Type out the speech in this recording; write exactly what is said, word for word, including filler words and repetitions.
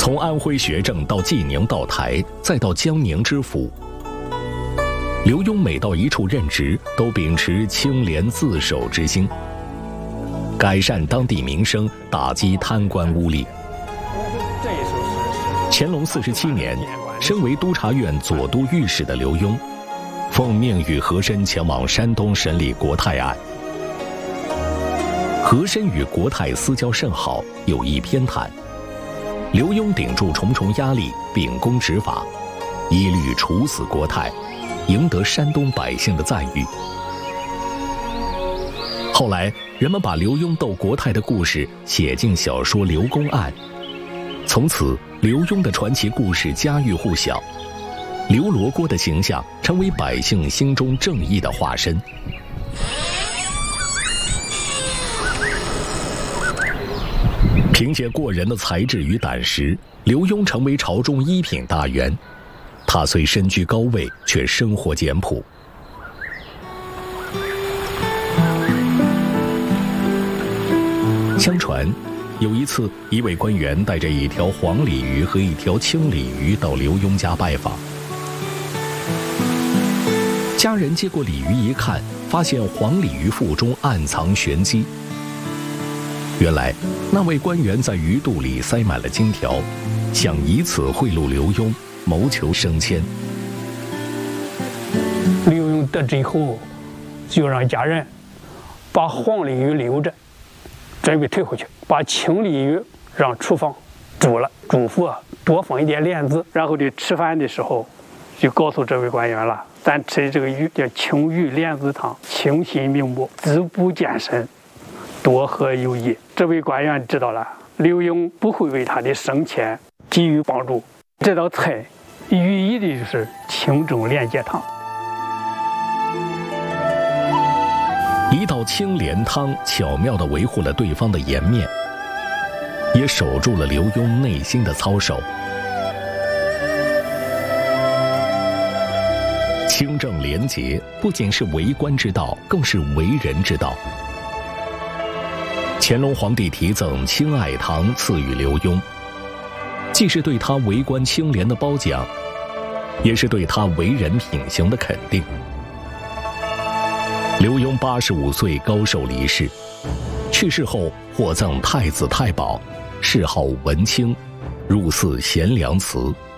从安徽学政到济宁道台，再到江宁知府，刘墉每到一处任职，都秉持清廉自守之心，改善当地民生，打击贪官污吏。乾隆四十七年，身为督察院左都御史的刘墉，奉命与和珅前往山东审理国泰案。和珅与国泰私交甚好，有意偏袒。刘墉顶住重重压力，秉公执法，一律处死国泰，赢得山东百姓的赞誉。后来，人们把刘墉斗国泰的故事写进小说《刘公案》，从此，刘墉的传奇故事家喻户晓，刘罗锅的形象成为百姓心中正义的化身。凭借过人的才智与胆识，刘墉成为朝中一品大员。他虽身居高位，却生活简朴。相传，有一次，一位官员带着一条黄鲤鱼和一条青鲤鱼到刘墉家拜访。家人接过鲤鱼一看，发现黄鲤鱼腹中暗藏玄机。原来，那位官员在鱼肚里塞满了金条，想以此贿赂刘墉，谋求升迁。 刘墉得知以后，就让家人把黄鲤鱼留着，准备退回去，把青鲤鱼让厨房煮了，嘱咐啊多放一点莲子。然后就吃饭的时候，就告诉这位官员了，咱吃的这个鱼叫青鱼莲子汤，清心明目，滋补健身，多喝有益。这位官员知道了，刘墉不会为他的升迁给予帮助。这道菜寓意的就是清正廉洁汤。 一道清廉汤巧妙地维护了对方的颜面，也守住了刘墉内心的操守。清正廉洁不仅是为官之道，更是为人之道。乾隆皇帝题赠清爱汤赐予刘墉，既是对他为官清廉的褒奖，也是对他为人品行的肯定。刘墉八十五岁高寿离世，去世后获赠太子太保，谥号文清，入祀贤良祠。